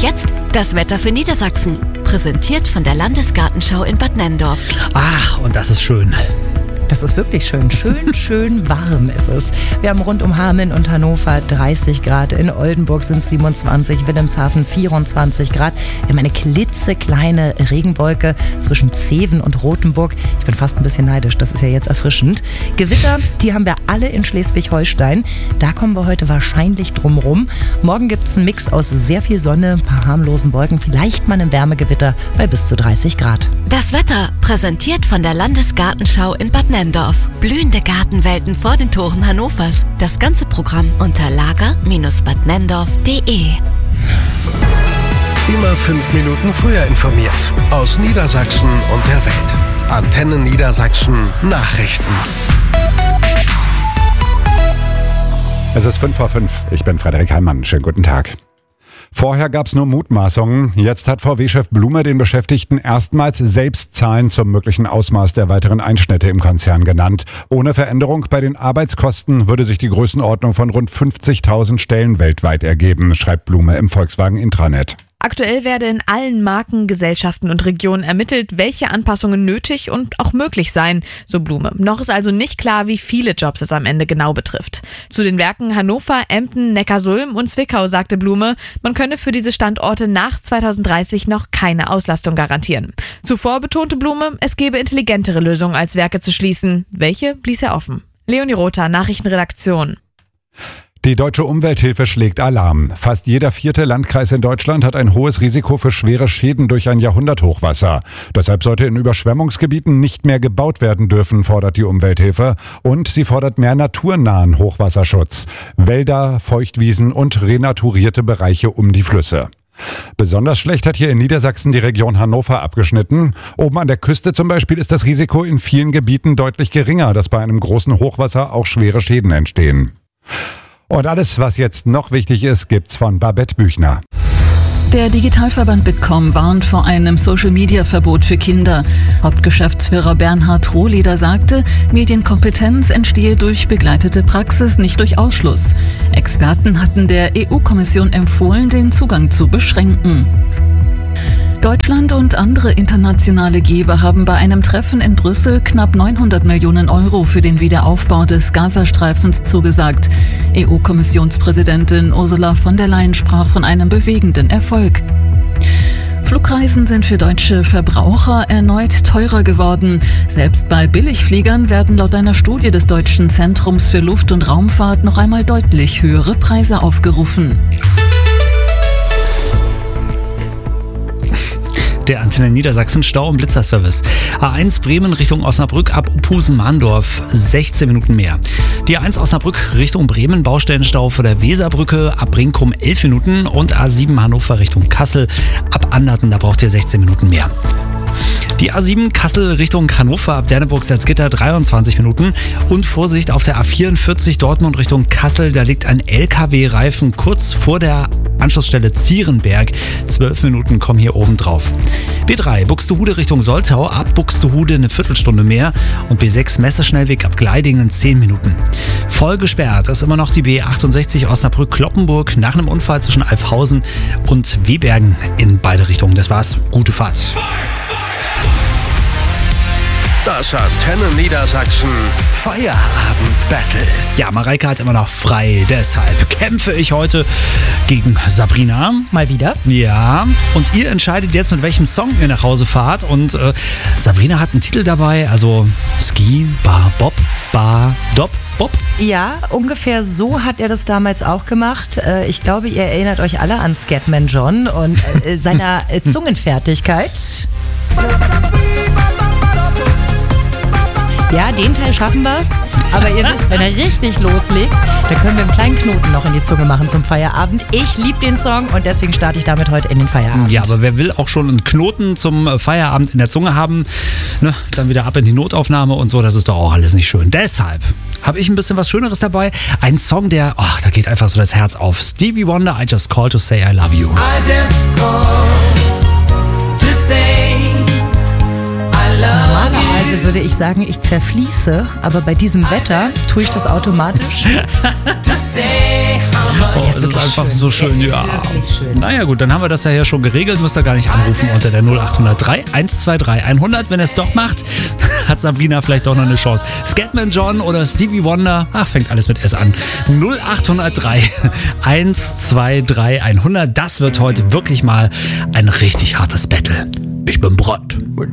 jetzt das Wetter für Niedersachsen. Präsentiert von der Landesgartenschau in Bad Nenndorf. Ach, und das ist schön. Das ist wirklich schön. Schön warm ist es. Wir haben rund um Hameln und Hannover 30 Grad. In Oldenburg sind es 27, Wilhelmshaven 24 Grad. Wir haben eine klitzekleine Regenwolke zwischen Zeven und Rothenburg. Ich bin fast ein bisschen neidisch, das ist ja jetzt erfrischend. Gewitter, die haben wir alle in Schleswig-Holstein. Da kommen wir heute wahrscheinlich drum rum. Morgen gibt es einen Mix aus sehr viel Sonne, ein paar harmlosen Wolken, vielleicht mal ein Wärmegewitter bei bis zu 30 Grad. Das Wetter präsentiert von der Landesgartenschau in Bad Nenndorf. Blühende Gartenwelten vor den Toren Hannovers. Das ganze Programm unter lager-badnenndorf.de. Immer 5 Minuten früher informiert. Aus Niedersachsen und der Welt. Antenne Niedersachsen Nachrichten. Es ist 5:05. Ich bin Frederik Heimann. Schönen guten Tag. Vorher gab es nur Mutmaßungen. Jetzt hat VW-Chef Blume den Beschäftigten erstmals selbst Zahlen zum möglichen Ausmaß der weiteren Einschnitte im Konzern genannt. Ohne Veränderung bei den Arbeitskosten würde sich die Größenordnung von rund 50.000 Stellen weltweit ergeben, schreibt Blume im Volkswagen Intranet. Aktuell werde in allen Marken, Gesellschaften und Regionen ermittelt, welche Anpassungen nötig und auch möglich seien, so Blume. Noch ist also nicht klar, wie viele Jobs es am Ende genau betrifft. Zu den Werken Hannover, Emden, Neckarsulm und Zwickau sagte Blume, man könne für diese Standorte nach 2030 noch keine Auslastung garantieren. Zuvor betonte Blume, es gebe intelligentere Lösungen als Werke zu schließen. Welche ließ er offen. Leonie Rother, Nachrichtenredaktion. Die Deutsche Umwelthilfe schlägt Alarm. Fast jeder 4. Landkreis in Deutschland hat ein hohes Risiko für schwere Schäden durch ein Jahrhunderthochwasser. Deshalb sollte in Überschwemmungsgebieten nicht mehr gebaut werden dürfen, fordert die Umwelthilfe. Und sie fordert mehr naturnahen Hochwasserschutz. Wälder, Feuchtwiesen und renaturierte Bereiche um die Flüsse. Besonders schlecht hat hier in Niedersachsen die Region Hannover abgeschnitten. Oben an der Küste zum Beispiel ist das Risiko in vielen Gebieten deutlich geringer, dass bei einem großen Hochwasser auch schwere Schäden entstehen. Und alles, was jetzt noch wichtig ist, gibt's von Babette Büchner. Der Digitalverband Bitkom warnt vor einem Social-Media-Verbot für Kinder. Hauptgeschäftsführer Bernhard Rohleder sagte, Medienkompetenz entstehe durch begleitete Praxis, nicht durch Ausschluss. Experten hatten der EU-Kommission empfohlen, den Zugang zu beschränken. Deutschland und andere internationale Geber haben bei einem Treffen in Brüssel knapp 900 Millionen Euro für den Wiederaufbau des Gazastreifens zugesagt. EU-Kommissionspräsidentin Ursula von der Leyen sprach von einem bewegenden Erfolg. Flugreisen sind für deutsche Verbraucher erneut teurer geworden. Selbst bei Billigfliegern werden laut einer Studie des Deutschen Zentrums für Luft- und Raumfahrt noch einmal deutlich höhere Preise aufgerufen. Der Antenne Niedersachsen Stau- und Blitzerservice. A1 Bremen Richtung Osnabrück ab Uphusen-Mahndorf 16 Minuten mehr. Die A1 Osnabrück Richtung Bremen Baustellenstau vor der Weserbrücke ab Brinkum 11 Minuten und A7 Hannover Richtung Kassel ab Anderten, da braucht ihr 16 Minuten mehr. Die A7 Kassel Richtung Hannover ab Derneburg-Salzgitter 23 Minuten und Vorsicht auf der A44 Dortmund Richtung Kassel, da liegt ein LKW-Reifen kurz vor der Anschlussstelle Zierenberg. 12 Minuten kommen hier oben drauf. B3 Buxtehude Richtung Soltau ab Buxtehude eine Viertelstunde mehr und B6 Messerschnellweg ab Gleidingen 10 Minuten. Voll gesperrt ist immer noch die B68 Osnabrück-Kloppenburg nach einem Unfall zwischen Alfhausen und Wehbergen in beide Richtungen. Das war's. Gute Fahrt. Das Antenne Niedersachsen Feierabend-Battle. Ja, Mareike hat immer noch frei, deshalb kämpfe ich heute gegen Sabrina. Mal wieder? Ja, und ihr entscheidet jetzt, mit welchem Song ihr nach Hause fahrt. Und Sabrina hat einen Titel dabei, also Ski, Bar, Bob, Bar, Dob, Bob. Ja, ungefähr so hat er das damals auch gemacht. Ich glaube, ihr erinnert euch alle an Scatman John und seiner Zungenfertigkeit. Ja, den Teil schaffen wir. Aber ihr wisst, wenn er richtig loslegt, dann können wir einen kleinen Knoten noch in die Zunge machen zum Feierabend. Ich liebe den Song und deswegen starte ich damit heute in den Feierabend. Ja, aber wer will auch schon einen Knoten zum Feierabend in der Zunge haben, ne? Dann wieder ab in die Notaufnahme und so, das ist doch auch alles nicht schön. Deshalb habe ich ein bisschen was Schöneres dabei. Ein Song, da geht einfach so das Herz auf. Stevie Wonder, I Just Called to Say I Love You. I just called to say I love you. Normalerweise würde ich sagen, ich zerfließe, aber bei diesem Wetter tue ich das automatisch. To say how das ist einfach so schön, ja. Naja gut, dann haben wir das ja hier schon geregelt. Müsst ihr gar nicht anrufen unter der 0803 123 100. Wenn ihr es doch macht, hat Sabrina vielleicht auch noch eine Chance. Scatman John oder Stevie Wonder, fängt alles mit S an. 0803 123 100. Das wird heute wirklich mal ein richtig hartes Battle. Ich bin bereit.